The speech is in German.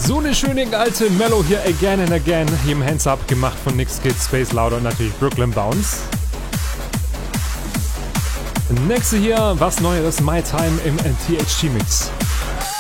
So eine schöne alte Mellow hier, Again and Again, hier im Hands Up, gemacht von Nick Skid, Space Louder und natürlich Brooklyn Bounce. Nächste hier, was Neues, My Time im THT Mix.